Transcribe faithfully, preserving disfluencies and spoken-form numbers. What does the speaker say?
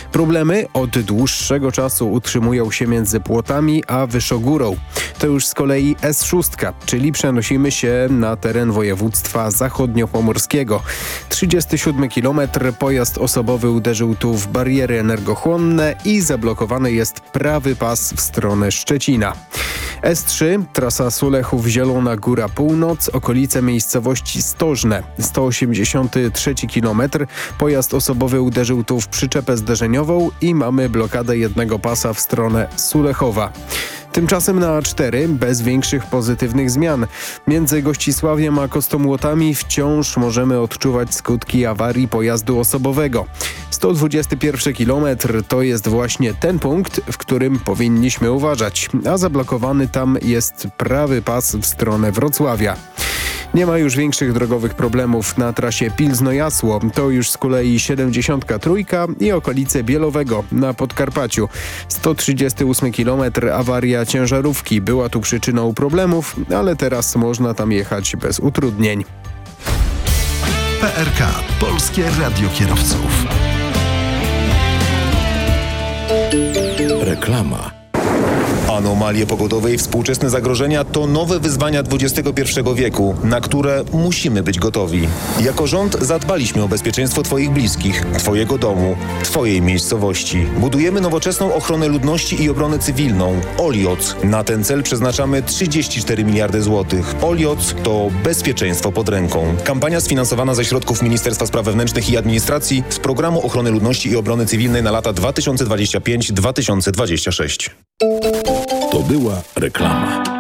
Problemy od dłuższego czasu utrzymują się między Płotami a Wyszogórą. To już z kolei S sześć, czyli przenosimy się na teren województwa zachodniopomorskiego. trzydziesty siódmy kilometr, pojazd osobowy uderzył tu w bariery energochłonne i zablokowany jest prawy pas w stronę Szczecina. S trzy, trasa Sulechów-Zielona Góra Północ, okolice miejscowości Stożne. sto osiemdziesiąty trzeci kilometr, pojazd osobowy uderzył tu w przyczepę zderzeniową i mamy blokadę jednego pasa w stronę Sulechowa. Tymczasem na A cztery bez większych pozytywnych zmian. Między Gościsławiem a Kostomłotami wciąż możemy odczuwać skutki awarii pojazdu osobowego. sto dwudziesty pierwszy kilometr to jest właśnie ten punkt, w którym powinniśmy uważać, a zablokowany tam jest prawy pas w stronę Wrocławia. Nie ma już większych drogowych problemów na trasie Pilzno-Jasło. To już z kolei siedemdziesiątka trzy i okolice Bielowego na Podkarpaciu. sto trzydziesty ósmy kilometr, awaria ciężarówki była tu przyczyną problemów, ale teraz można tam jechać bez utrudnień. P R K. Polskie Radio Kierowców. Reklama. Anomalie pogodowe i współczesne zagrożenia to nowe wyzwania dwudziestego pierwszego wieku, na które musimy być gotowi. Jako rząd zadbaliśmy o bezpieczeństwo Twoich bliskich, Twojego domu, Twojej miejscowości. Budujemy nowoczesną ochronę ludności i obronę cywilną. Olioc. Na ten cel przeznaczamy trzydzieści cztery miliardy złotych. Olioc to bezpieczeństwo pod ręką. Kampania sfinansowana ze środków Ministerstwa Spraw Wewnętrznych i Administracji z Programu Ochrony Ludności i Obrony Cywilnej na lata dwa tysiące dwudziesty piąty do dwa tysiące dwudziestego szóstego. To była reklama.